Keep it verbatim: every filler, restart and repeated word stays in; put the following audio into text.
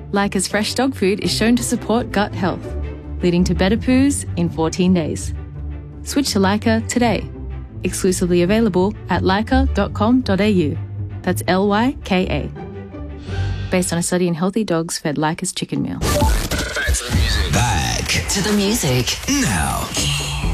Lyca's fresh dog food is shown to support gut health, leading to better poos in fourteen days. Switch to Lyca today. Exclusively available at lyca dot com dot a u. That's L Y K A. Based on a study in healthy dogs fed Lyca's chicken meal. Back to the music. Back to the music. Now.